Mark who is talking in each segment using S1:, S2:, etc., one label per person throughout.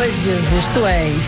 S1: Jesus, tu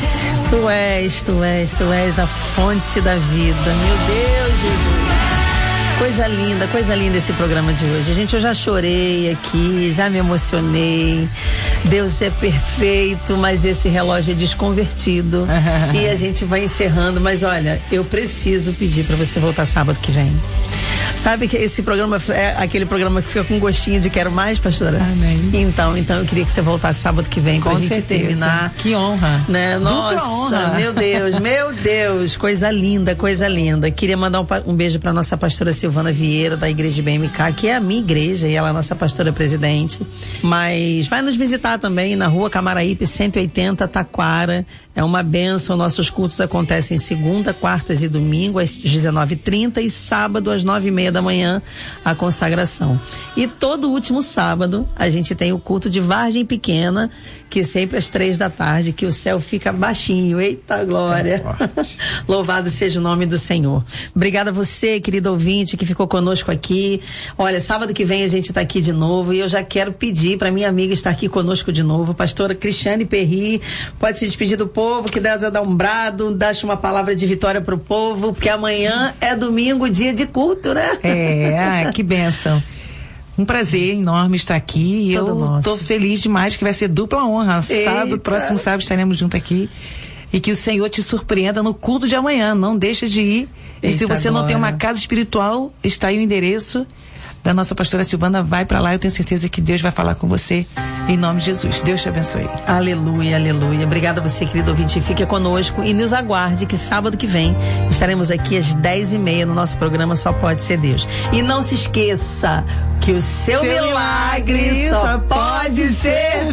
S1: és a fonte da vida. Meu Deus, Jesus. Coisa linda esse programa de hoje. Gente, eu já chorei aqui, já me emocionei. Deus é perfeito, mas esse relógio é desconvertido. E a gente vai encerrando, mas olha, eu preciso pedir pra você voltar sábado que vem. Sabe que esse programa é aquele programa que fica com gostinho de quero mais, pastora?
S2: Amém.
S1: Então eu queria que você voltasse sábado que vem pra gente terminar.
S2: Que honra.
S1: Né? Nossa,
S2: honra.
S1: meu Deus, coisa linda. Queria mandar um beijo pra nossa pastora Silvana Vieira, da Igreja BMK, que é a minha igreja e ela é a nossa pastora presidente. Mas vai nos visitar também na Rua Camaraípe 180, Taquara. É uma bênção. Nossos cultos acontecem segunda, quartas e domingo às 19h30 e sábado às 9h30 da manhã, a consagração. E todo último sábado a gente tem o culto de Vargem Pequena, que sempre às 3 da tarde, que o céu fica baixinho. Eita glória! Louvado seja o nome do Senhor. Obrigada a você, querido ouvinte, que ficou conosco aqui. Olha, sábado que vem a gente está aqui de novo e eu já quero pedir para minha amiga estar aqui conosco de novo, pastora Cristiane Perry. Pode se despedir do povo, que Deus dá um brado, deixa uma palavra de vitória pro povo, porque amanhã é domingo, dia de culto, né?
S2: Que bênção. Um prazer enorme estar aqui e eu tô feliz demais que vai ser dupla honra. Próximo sábado estaremos juntos aqui e que o Senhor te surpreenda no culto de amanhã, não deixa de ir. E se você não tem uma casa espiritual, está aí o endereço da nossa pastora Silvana, vai pra lá, eu tenho certeza que Deus vai falar com você, em nome de Jesus. Deus te abençoe.
S1: Aleluia, aleluia. Obrigada a você, querido ouvinte, fique conosco e nos aguarde que sábado que vem estaremos aqui às 10h30 no nosso programa Só Pode Ser Deus. E não se esqueça que o seu milagre só pode ser